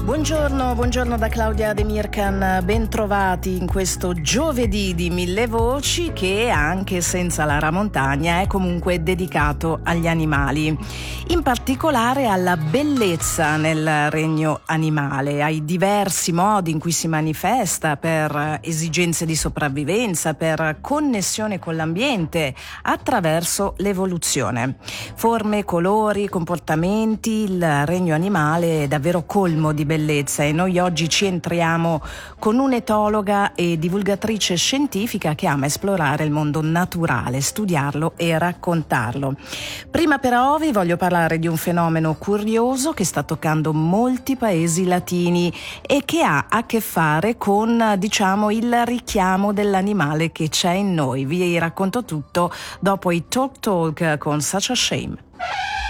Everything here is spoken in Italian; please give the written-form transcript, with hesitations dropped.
Buongiorno da Claudia De Mircan, bentrovati in questo giovedì di Mille Voci che anche senza la Ramontagna è comunque dedicato agli animali, in particolare alla bellezza nel regno animale, ai diversi modi in cui si manifesta per esigenze di sopravvivenza, per connessione con l'ambiente attraverso l'evoluzione. Forme, colori, comportamenti, il regno animale è davvero colmo di bellezza e noi oggi ci entriamo con un'etologa e divulgatrice scientifica che ama esplorare il mondo naturale, studiarlo e raccontarlo. Prima però vi voglio parlare di un fenomeno curioso che sta toccando molti paesi latini e che ha a che fare con, il richiamo dell'animale che c'è in noi. Vi racconto tutto dopo i Talk con Such a Shame.